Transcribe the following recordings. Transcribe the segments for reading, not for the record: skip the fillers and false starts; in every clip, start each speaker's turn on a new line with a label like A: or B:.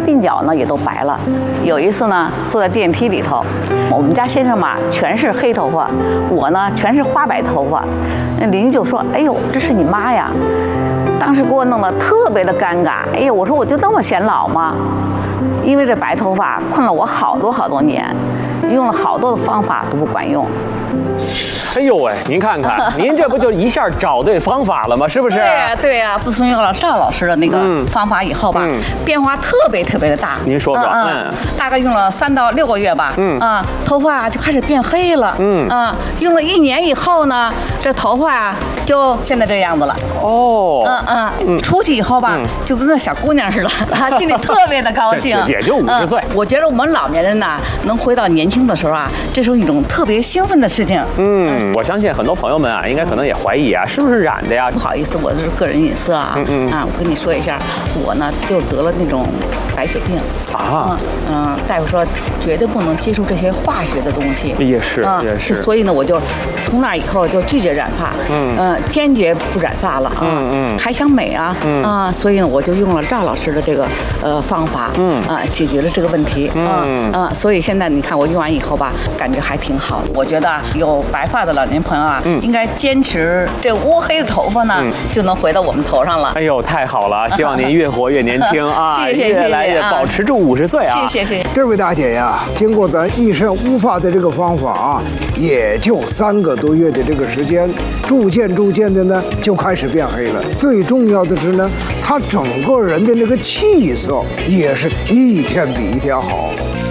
A: 鬓角呢也都白了。有一次呢，坐在电梯里头，我们家先生嘛全是黑头发，我呢全是花白头发。那邻居就说：“哎呦，这是你妈呀！”当时给我弄得特别的尴尬。哎呦，我说我就那么显老吗？因为这白头发困了我好多年，用了好多的方法都不管用。
B: 哎呦喂，您看看，您这不就一下找对方法了吗？是不是？
A: 对呀。自从用了赵老师的那个方法以后吧，变化特别的大。
B: 您说说。
A: 大概用了3到6个月吧。头发就开始变黑了。用了1年以后呢，这头发就现在这样子了。出去以后吧，就跟个小姑娘似的，心里特别的高兴。
B: 也就50岁。
A: 我觉得我们老年人呢，能回到年轻的时候啊，这是一种特别兴奋的事情。
B: 我相信很多朋友们啊，应该可能也怀疑啊，是不是染的呀？
A: 不好意思，我这是个人隐私啊。我跟你说一下，我呢就得了那种白血病啊。大夫说绝对不能接触这些化学的东西。
B: 也是。
A: 所以呢，我就从那以后就拒绝染发。坚决不染发了啊。还想美啊。所以呢，我就用了赵老师的这个方法。解决了这个问题。所以现在你看我用完以后吧，感觉还挺好的。我觉得有白发的老年朋友啊，应该坚持这乌黑的头发呢，就能回到我们头上了。
B: 哎呦，太好了！希望您越活越年轻啊，
A: 谢谢
B: 越来越保持住50岁啊！
A: 谢谢。
C: 这位大姐呀，经过咱益肾乌发的这个方法啊，也就3个多月的这个时间，逐渐的呢就开始变黑了。最重要的是呢，她整个人的那个气色也是一天比一天好。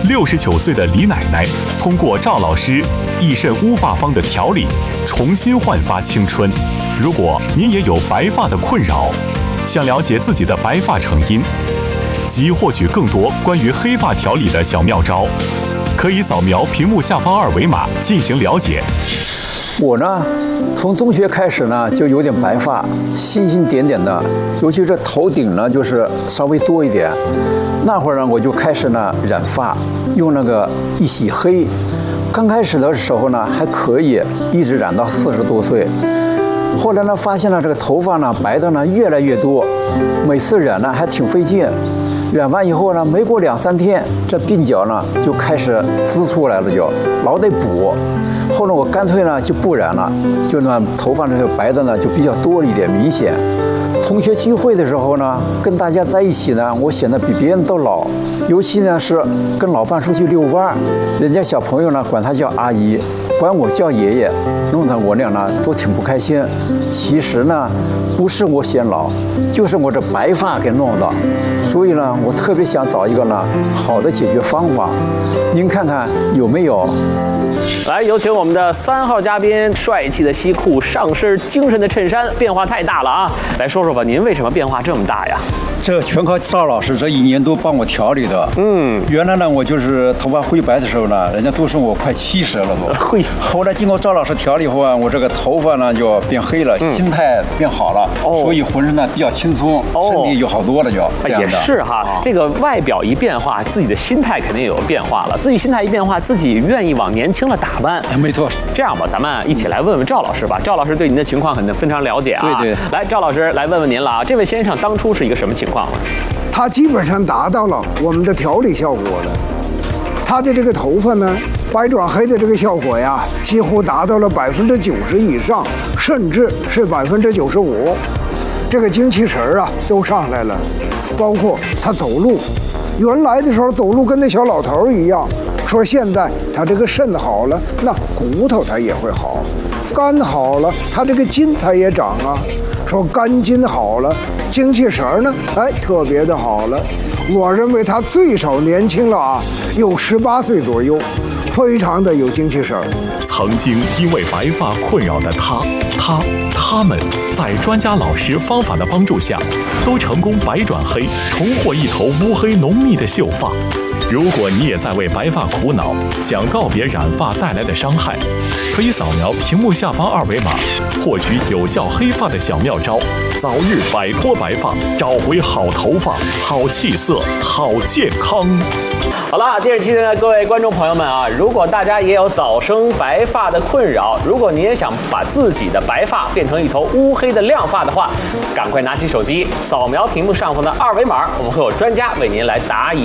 D: 69岁的李奶奶通过赵老师益肾乌发方的调理，重新焕发青春。如果您也有白发的困扰，想了解自己的白发成因，及获取更多关于黑发调理的小妙招，可以扫描屏幕下方2维码进行了解。
E: 我呢，从中学开始呢就有点白发，星点的，尤其是头顶呢就是稍微多一点。那会儿呢，我就开始呢染发，用那个一洗黑。刚开始的时候呢还可以，一直染到40多岁。后来呢，发现了这个头发呢白的呢越来越多，每次染呢还挺费劲。染完以后呢，没过2、3天，这鬓角呢就开始滋出来了，就老得补。后来我干脆呢就不染了，就呢头发这个白的呢就比较多了一点，明显。同学聚会的时候呢，跟大家在一起呢，我显得比别人都老。尤其呢是跟老伴出去遛弯，人家小朋友呢管他叫阿姨，管我叫爷爷，弄得我俩呢都挺不开心。其实呢，不是我显老，就是我这白发给弄的。所以呢，我特别想找一个呢好的解决方法，您看看有没有？
B: 来，有请我们的3号嘉宾，帅气的西裤，上身精神的衬衫，变化太大了啊！来说说吧，您为什么变化这么大呀？
E: 这全靠赵老师这1年多帮我调理的。原来呢，我就是头发灰白的时候呢，人家都说我快70了都。后来经过赵老师调理后啊，我这个头发呢就变黑了，心态变好了，所以浑身呢比较轻松，身体就好多了就。
B: 也是哈，这个外表一变化，自己的心态肯定也有变化了。自己心态一变化，自己愿意往年轻了打扮。
E: 没错。
B: 这样吧，咱们一起来问问赵老师吧。赵老师对您的情况肯定非常了解啊。
E: 对。
B: 来，赵老师来问问您了啊，这位先生当初是一个什么情况呢？
C: 他基本上达到了我们的调理效果了。他的这个头发呢，白转黑的这个效果呀，几乎达到了90%以上，甚至是95%。这个精气神啊都上来了，包括他走路，原来的时候走路跟那小老头一样。说现在他这个肾好了，那骨头他也会好，肝好了，他这个筋他也长啊。说肝筋好了，精气神呢，特别的好了。我认为他最少年轻了啊，有18岁左右，非常的有精气神。
D: 曾经因为白发困扰的他们，在专家老师方法的帮助下，都成功白转黑，重获一头乌黑浓密的秀发。如果你也在为白发苦恼，想告别染发带来的伤害，可以扫描屏幕下方2维码，获取有效黑发的小妙招，早日摆脱白发，找回好头发、好气色、好健康。
B: 好了，电视机的各位观众朋友们啊，如果大家也有早生白发的困扰，如果你也想把自己的白发变成一头乌黑的亮发的话，赶快拿起手机扫描屏幕上方的2维码，我们会有专家为您来答疑。